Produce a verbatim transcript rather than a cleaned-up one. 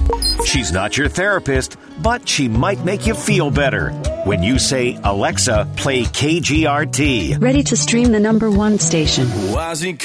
She's not your therapist, but she might make you feel better when you say, Alexa, play K G R T. Ready to stream the number one station.